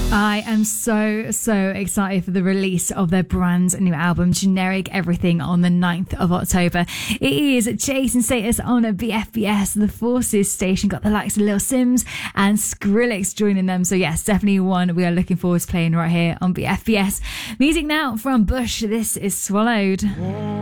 I am so excited for the release of their brand new album, Generic Everything, on the 9th of October. It is Jason Status on a BFBS. The Forces station got the likes of Lil Sims and Skrillex joining them. So yes, definitely one we are looking forward to playing right here on BFBS. Music now from Bush. This is Swallowed.